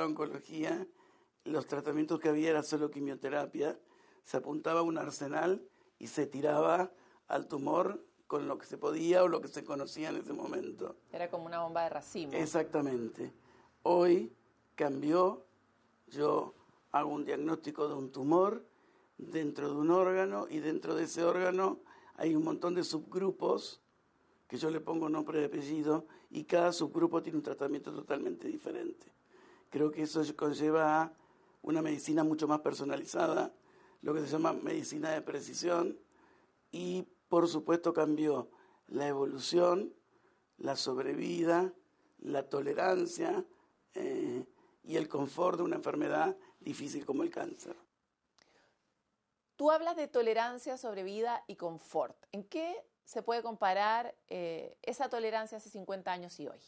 la oncología, los tratamientos que había era solo quimioterapia, se apuntaba a un arsenal y se tiraba al tumor con lo que se podía o lo que se conocía en ese momento. Era como una bomba de racimo. Exactamente. Hoy cambió, yo hago un diagnóstico de un tumor dentro de un órgano y dentro de ese órgano hay un montón de subgrupos que yo le pongo nombre y apellido y cada subgrupo tiene un tratamiento totalmente diferente. Creo que eso conlleva a una medicina mucho más personalizada, lo que se llama medicina de precisión, y por supuesto cambió la evolución, la sobrevida, la tolerancia y el confort de una enfermedad difícil como el cáncer. Tú hablas de tolerancia, sobrevida y confort. ¿En qué se puede comparar esa tolerancia hace 50 años y hoy?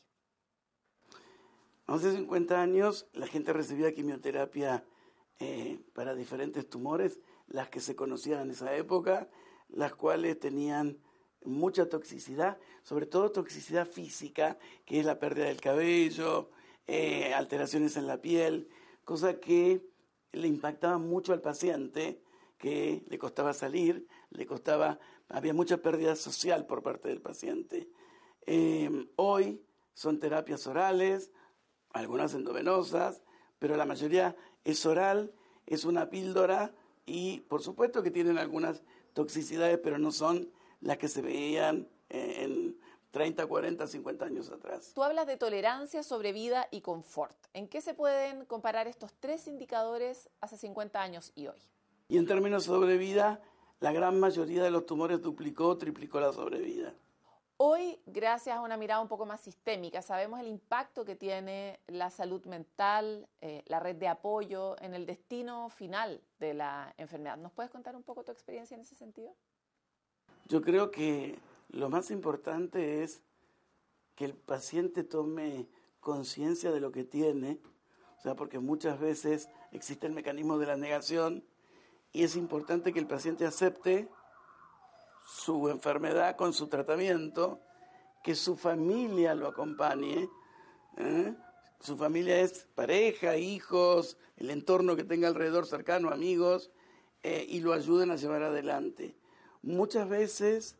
Hace 50 años la gente recibía quimioterapia para diferentes tumores, las que se conocían en esa época, las cuales tenían mucha toxicidad, sobre todo toxicidad física, que es la pérdida del cabello, alteraciones en la piel, cosa que le impactaba mucho al paciente, que le costaba salir, había mucha pérdida social por parte del paciente. Hoy son terapias orales, algunas endovenosas, pero la mayoría es oral, es una píldora y por supuesto que tienen algunas toxicidades, pero no son las que se veían en 30, 40, 50 años atrás. Tú hablas de tolerancia, sobrevida y confort. ¿En qué se pueden comparar estos tres indicadores hace 50 años y hoy? Y en términos de sobrevida, la gran mayoría de los tumores duplicó o triplicó la sobrevida. Hoy, gracias a una mirada un poco más sistémica, sabemos el impacto que tiene la salud mental, la red de apoyo en el destino final de la enfermedad. ¿Nos puedes contar un poco tu experiencia en ese sentido? Yo creo que lo más importante es que el paciente tome conciencia de lo que tiene, o sea, porque muchas veces existe el mecanismo de la negación y es importante que el paciente acepte su enfermedad con su tratamiento, que su familia lo acompañe, su familia es pareja, hijos, el entorno que tenga alrededor cercano, amigos, y lo ayuden a llevar adelante. Muchas veces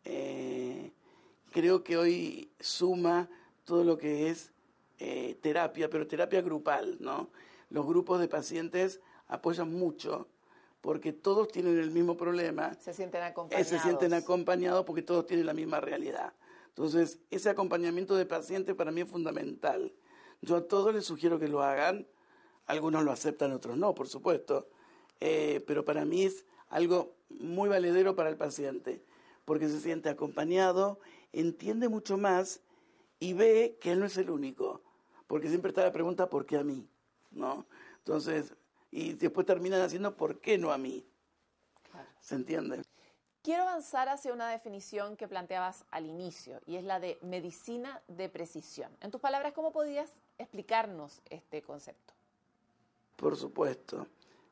creo que hoy suma todo lo que es terapia, pero terapia grupal, ¿no? Los grupos de pacientes apoyan mucho porque todos tienen el mismo problema. Se sienten acompañados. Se sienten acompañados porque todos tienen la misma realidad. Entonces, ese acompañamiento de pacientes para mí es fundamental. Yo a todos les sugiero que lo hagan. Algunos lo aceptan, otros no, por supuesto. Pero para mí es algo muy valedero para el paciente, porque se siente acompañado, entiende mucho más y ve que él no es el único. Porque siempre está la pregunta, ¿por qué a mí? ¿No? Entonces, y después terminan haciendo ¿por qué no a mí? Claro. ¿Se entiende? Quiero avanzar hacia una definición que planteabas al inicio, y es la de medicina de precisión. En tus palabras, ¿cómo podrías explicarnos este concepto? Por supuesto.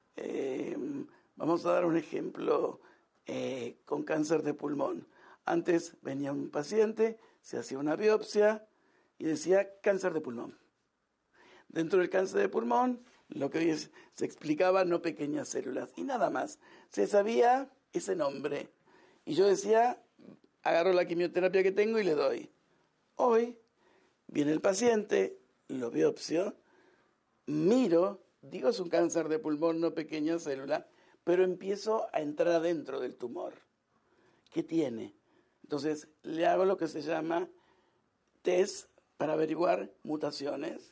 Vamos a dar un ejemplo con cáncer de pulmón. Antes venía un paciente, se hacía una biopsia y decía cáncer de pulmón. Dentro del cáncer de pulmón, lo que hoy se explicaba, no pequeñas células, y nada más. Se sabía ese nombre. Y yo decía, agarro la quimioterapia que tengo y le doy. Hoy viene el paciente, lo biopsio, miro, digo es un cáncer de pulmón, no pequeña célula, pero empiezo a entrar adentro del tumor. ¿Qué tiene? Entonces le hago lo que se llama test para averiguar mutaciones.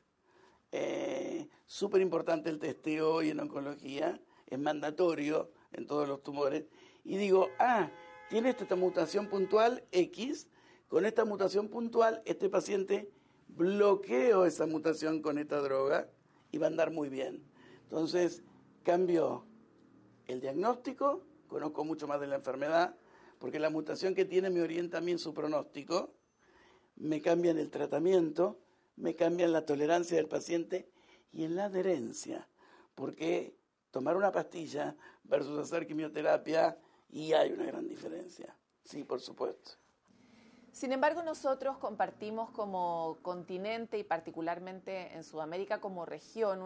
Súper importante el testeo hoy en oncología, es mandatorio en todos los tumores. Y digo, tiene esta mutación puntual X, con esta mutación puntual este paciente bloqueo esa mutación con esta droga y va a andar muy bien. Entonces cambio el diagnóstico, conozco mucho más de la enfermedad, porque la mutación que tiene me orienta a mí en su pronóstico, me cambian el tratamiento, me cambian la tolerancia del paciente y en la adherencia, porque tomar una pastilla versus hacer quimioterapia, y hay una gran diferencia, sí, por supuesto. Sin embargo, nosotros compartimos como continente y particularmente en Sudamérica como región